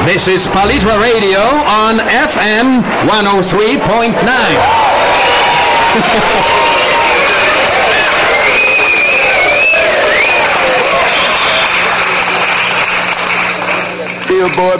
This is Palitra Radio on FM 103.9. Billboard